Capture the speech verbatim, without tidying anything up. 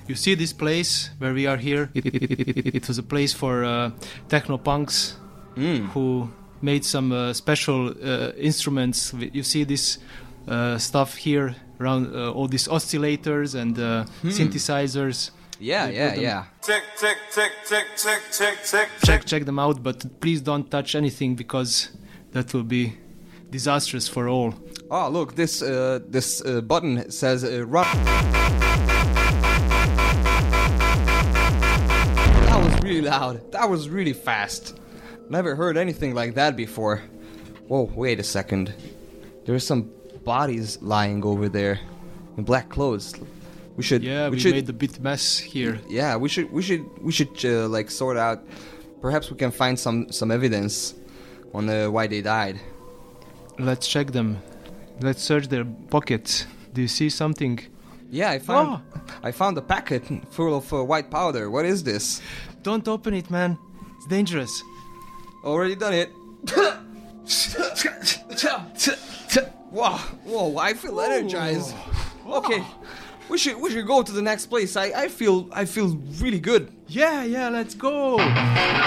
you see this place where we are here? It, it, it, it, it, it was a place for uh, techno punks Mm. who made some uh, special uh, instruments. You see this uh, stuff here around uh, all these oscillators and uh, Hmm. synthesizers. Yeah, They yeah, built them. yeah. Tick, tick, tick, tick, tick, tick, tick, Check check them out, but please don't touch anything because that will be disastrous for all. Oh, look, this uh, this uh, button says uh, run. That was really loud. That was really fast. Never heard anything like that before. Whoa, wait a second. There's some bodies lying over there in black clothes. We should. Yeah, we, we should. made a bit mess here. Yeah, we should. We should. We should uh, like sort out. Perhaps we can find some some evidence on uh, why they died. Let's check them. Let's search their pockets. Do you see something? Yeah, I found. I found a packet full of uh, white powder. What is this? Don't open it, man. It's dangerous. Already done it. Wow, whoa! I feel energized. Okay, we should we should go to the next place. I, I feel I feel really good. Yeah, yeah, let's go.